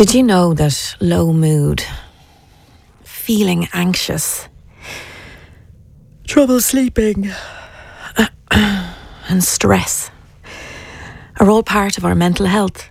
Did you know that low mood, feeling anxious, trouble sleeping, and stress are all part of our mental health?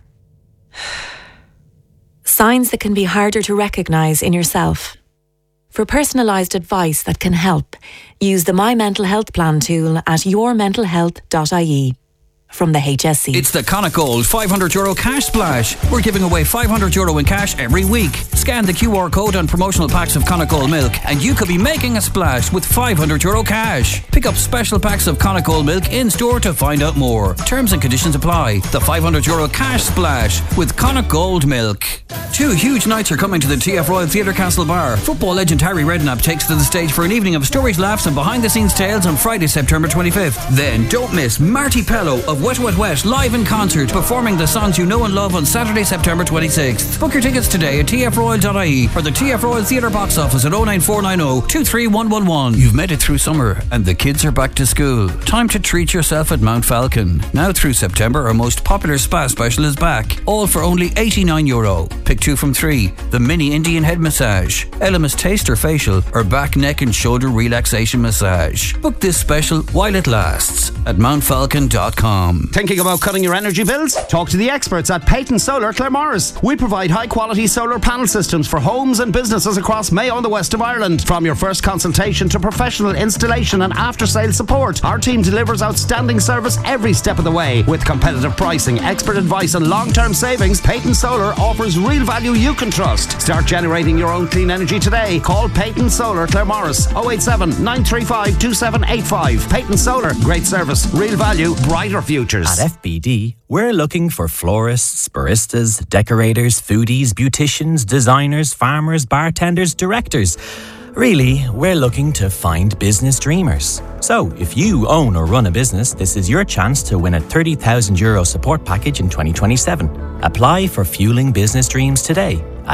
Signs that can be harder to recognise in yourself. For personalised advice that can help, use the My Mental Health Plan tool at yourmentalhealth.ie. From the HSC. It's the Connacht Gold €500 cash splash. We're giving away €500 in cash every week. Scan the QR code on promotional packs of Connacht Gold milk and you could be making a splash with €500 cash. Pick up special packs of Connacht Gold milk in store to find out more. Terms and conditions apply. The €500 cash splash with Connacht Gold milk. 2 huge nights are coming to the TF Royal Theatre Castlebar. Football legend Harry Redknapp takes to the stage for an evening of stories, laughs and behind the scenes tales on Friday, September 25th. Then don't miss Marty Pello of Wet Wet Wet live in concert, performing the songs you know and love on Saturday, September 26th. Book your tickets today at tfroyal.ie or the TF Royal Theatre box office at 09490 23111. You've made it through summer and the kids are back to school. Time to treat yourself at Mount Falcon. Now through September, our most popular spa special is back, all for only €89. Pick 2 from 3. The mini Indian head massage, Elemis taster facial or back, neck and shoulder relaxation massage. Book this special while it lasts at mountfalcon.com. Thinking about cutting your energy bills? Talk to the experts at Peyton Solar Claremorris. We provide high quality solar panel systems for homes and businesses across Mayo and the west of Ireland. From your first consultation to professional installation and after sales support, our team delivers outstanding service every step of the way. With competitive pricing, expert advice and long-term savings, Peyton Solar offers real value you can trust. Start generating your own clean energy today. Call Peyton Solar Claremorris 087 935 2785. Peyton Solar, great service, real value, brighter futures. At FBD, we're looking for florists, baristas, decorators, foodies, beauticians, designers, farmers, bartenders, directors. Really, we're looking to find business dreamers. So, if you own or run a business, this is your chance to win a €30,000 support package in 2027. Apply for Fueling Business Dreams today at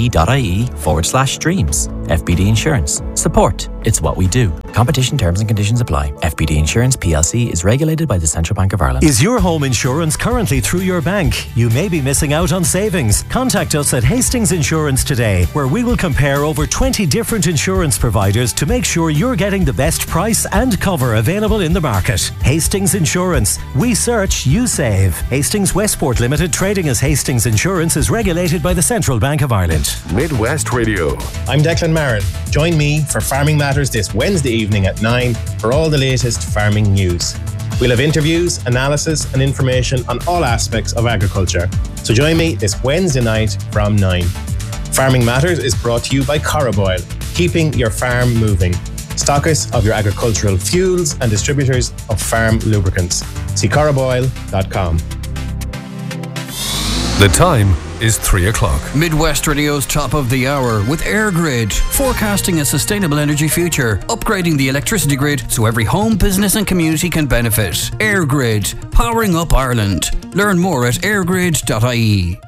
fbd.ie/dreams. FBD Insurance. Support. It's what we do. Competition terms and conditions apply. FBD Insurance PLC is regulated by the Central Bank of Ireland. Is your home insurance currently through your bank? You may be missing out on savings. Contact us at Hastings Insurance today, where we will compare over 20 different insurance providers to make sure you're getting the best price and cover available in the market. Hastings Insurance. We search, you save. Hastings Westport Limited, trading as Hastings Insurance, is regulated by the Central Bank of Ireland. Midwest Radio. I'm Declan Marin. Join me for Farming Matters this Wednesday evening at 9 for all the latest farming news. We'll have interviews, analysis and information on all aspects of agriculture. So join me this Wednesday night from 9. Farming Matters is brought to you by Coroboil, keeping your farm moving. Stockists of your agricultural fuels and distributors of farm lubricants. See coroboil.com. The time is 3 o'clock. Midwest Radio's top of the hour with EirGrid, forecasting a sustainable energy future, upgrading the electricity grid so every home, business and community can benefit. EirGrid, powering up Ireland. Learn more at eirgrid.ie.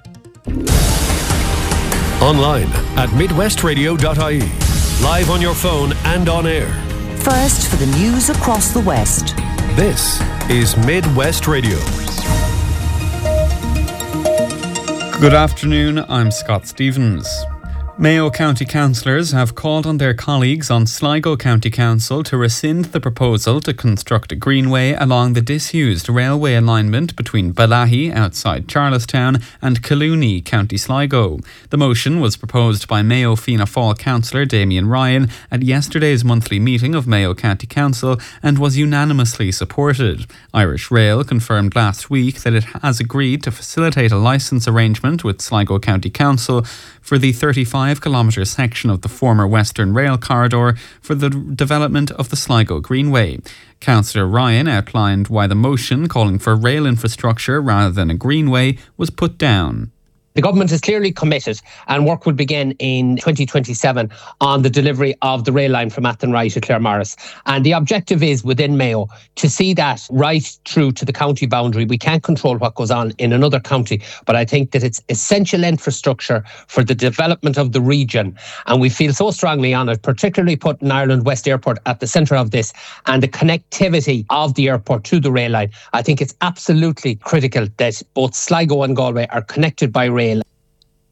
Online at midwestradio.ie. Live on your phone and on air. First for the news across the West. This is Midwest Radio. Good afternoon, I'm Scott Stevens. Mayo County councillors have called on their colleagues on Sligo County Council to rescind the proposal to construct a greenway along the disused railway alignment between Balahi, outside Charlestown, and Collooney, County Sligo. The motion was proposed by Mayo Fianna Fáil councillor Damien Ryan at yesterday's monthly meeting of Mayo County Council and was unanimously supported. Irish Rail confirmed last week that it has agreed to facilitate a licence arrangement with Sligo County Council for the 35-kilometre section of the former Western Rail corridor for the development of the Sligo Greenway. Councillor Ryan outlined why the motion calling for rail infrastructure rather than a greenway was put down. The government is clearly committed and work will begin in 2027 on the delivery of the rail line from Athenry to Claremorris. And the objective is within Mayo to see that right through to the county boundary. We can't control what goes on in another county, but I think that it's essential infrastructure for the development of the region. And we feel so strongly on it, particularly putting Ireland West Airport at the centre of this and the connectivity of the airport to the rail line. I think it's absolutely critical that both Sligo and Galway are connected by rail.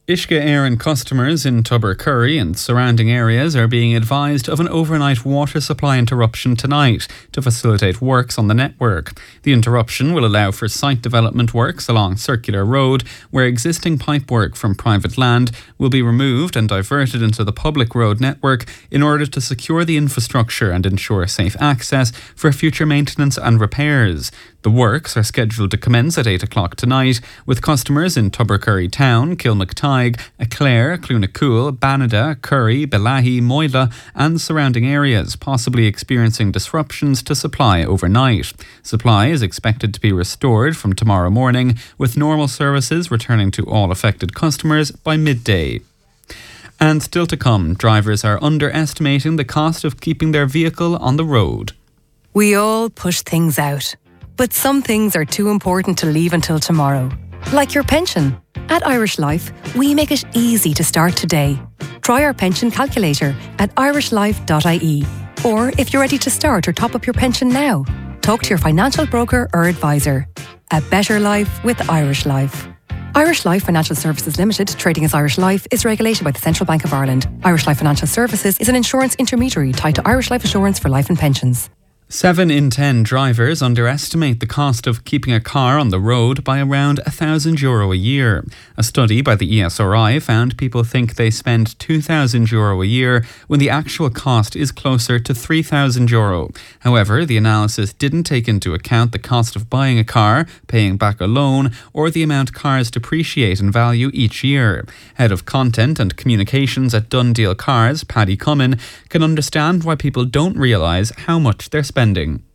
Uisce Éireann customers in Tubbercurry and surrounding areas are being advised of an overnight water supply interruption tonight to facilitate works on the network. The interruption will allow for site development works along Circular Road, where existing pipework from private land will be removed and diverted into the public road network in order to secure the infrastructure and ensure safe access for future maintenance and repairs. The works are scheduled to commence at 8 o'clock tonight, with customers in Tubbercurry Town, Kilmactygue, Aclair, Clunacool, Banada, Curry, Bellaghy, Moyla and surrounding areas possibly experiencing disruptions to supply overnight. Supply is expected to be restored from tomorrow morning, with normal services returning to all affected customers by midday. And still to come, drivers are underestimating the cost of keeping their vehicle on the road. We all push things out. But some things are too important to leave until tomorrow. Like your pension. At Irish Life, we make it easy to start today. Try our pension calculator at irishlife.ie. Or if you're ready to start or top up your pension now, talk to your financial broker or advisor. A better life with Irish Life. Irish Life Financial Services Limited, trading as Irish Life, is regulated by the Central Bank of Ireland. Irish Life Financial Services is an insurance intermediary tied to Irish Life Assurance for life and pensions. 7 in 10 drivers underestimate the cost of keeping a car on the road by around €1,000 a year. A study by the ESRI found people think they spend €2,000 a year when the actual cost is closer to €3,000. However, the analysis didn't take into account the cost of buying a car, paying back a loan, or the amount cars depreciate in value each year. Head of Content and Communications at Dundeel Cars, Paddy Cummin, can understand why people don't realise how much they're spending.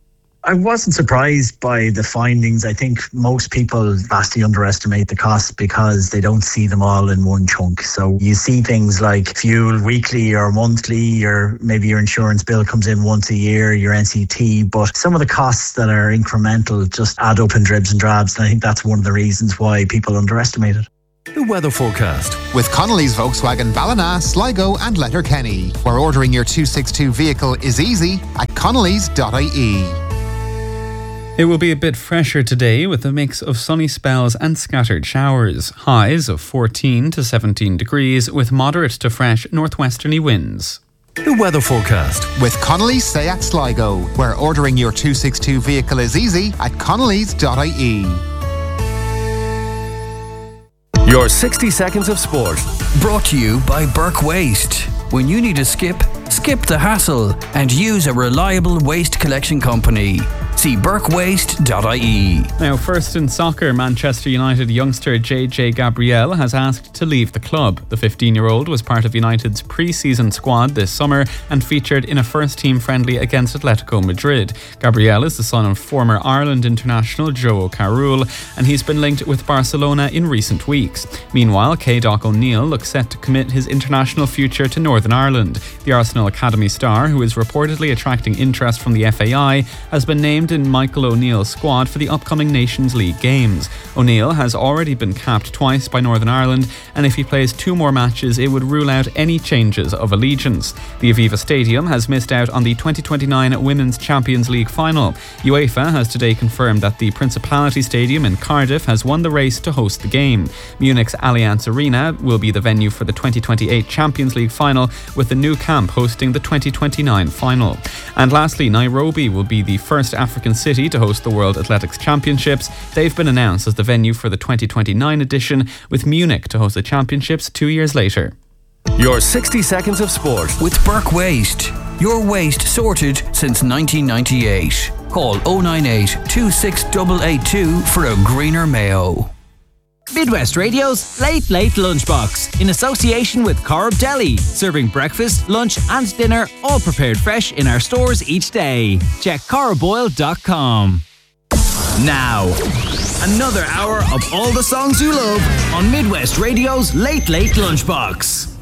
I wasn't surprised by the findings. I think most people vastly underestimate the costs because they don't see them all in one chunk. So you see things like fuel weekly or monthly, or maybe your insurance bill comes in once a year, your NCT, but some of the costs that are incremental just add up in dribs and drabs, and I think that's one of the reasons why people underestimate it. The weather forecast with Connolly's Volkswagen Ballina, Sligo and Letterkenny, where ordering your 262 vehicle is easy at connellys.ie. It will be a bit fresher today with a mix of sunny spells and scattered showers. Highs of 14 to 17 degrees with moderate to fresh northwesterly winds. The weather forecast with Connolly's Seat Sligo, where ordering your 262 vehicle is easy at connellys.ie. Your 60 seconds of sport. Brought to you by Burke Waste. When you need a skip the hassle and use a reliable waste collection company. See burkewaste.ie. Now, first in soccer, Manchester United youngster JJ Gabriel has asked to leave the club. The 15-year-old was part of United's pre-season squad this summer and featured in a first-team friendly against Atletico Madrid. Gabriel is the son of former Ireland international Joe Carroll, and he's been linked with Barcelona in recent weeks. Meanwhile, Doc O'Neill looks set to commit his international future to Northern Ireland. The Arsenal Academy star, who is reportedly attracting interest from the FAI, has been named in Michael O'Neill's squad for the upcoming Nations League games. O'Neill has already been capped twice by Northern Ireland, and if he plays 2 more matches, it would rule out any changes of allegiance. The Aviva Stadium has missed out on the 2029 Women's Champions League final. UEFA has today confirmed that the Principality Stadium in Cardiff has won the race to host the game. Munich's Allianz Arena will be the venue for the 2028 Champions League final, with the Nou Camp hosting the 2029 final. And lastly, Nairobi will be the first African city to host the World Athletics Championships. They've been announced as the venue for the 2029 edition, with Munich to host the championships 2 years later. Your 60 seconds of sport with Burke Waste. Your waste sorted since 1998. Call 098 26882 for a greener Mayo. Midwest Radio's Late Lunchbox, in association with Corb Deli, serving breakfast, lunch and dinner, all prepared fresh in our stores each day. Check corboil.com. Now, another hour of all the songs you love on Midwest Radio's Late Lunchbox.